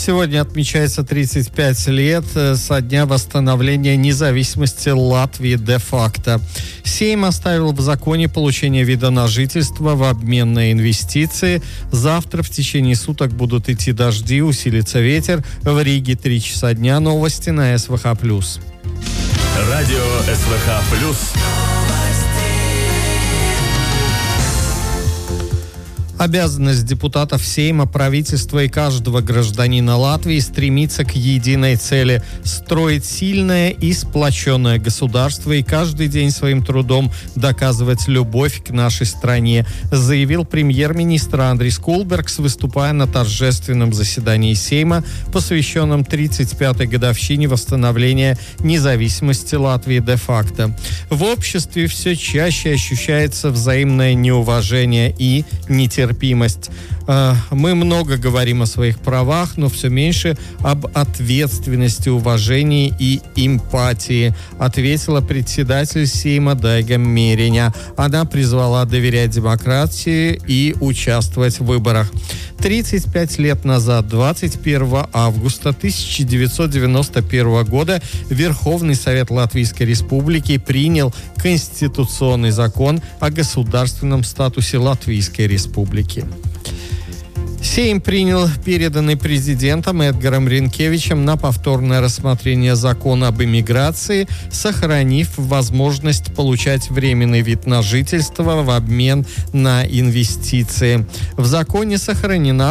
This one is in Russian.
Сегодня отмечается 35 лет со дня восстановления независимости Латвии де-факто. Сейм оставил в законе получение вида на жительство в обмен на инвестиции. Завтра в течение суток будут идти дожди, усилится ветер. В Риге 3 часа дня. Новости на СВХ+. Радио СВХ+. Обязанность депутатов Сейма, правительства и каждого гражданина Латвии стремиться к единой цели – строить сильное и сплоченное государство и каждый день своим трудом доказывать любовь к нашей стране, заявил премьер-министр Андрис Кулбергс, выступая на торжественном заседании Сейма, посвященном 35-й годовщине восстановления независимости Латвии де-факто. В обществе все чаще ощущается взаимное неуважение и нетерпимость. Мы много говорим о своих правах, но все меньше об ответственности, уважении и эмпатии, ответила председатель Сейма Дайга Мериня. Она призвала доверять демократии и участвовать в выборах. 35 лет назад, 21 августа 1991 года, Верховный Совет Латвийской Республики принял конституционный закон о государственном статусе Латвийской Республики. Сейм принял переданный президентом Эдгаром Ринкевичем на повторное рассмотрение закона об иммиграции, сохранив возможность получать временный вид на жительство в обмен на инвестиции. В законе сохранена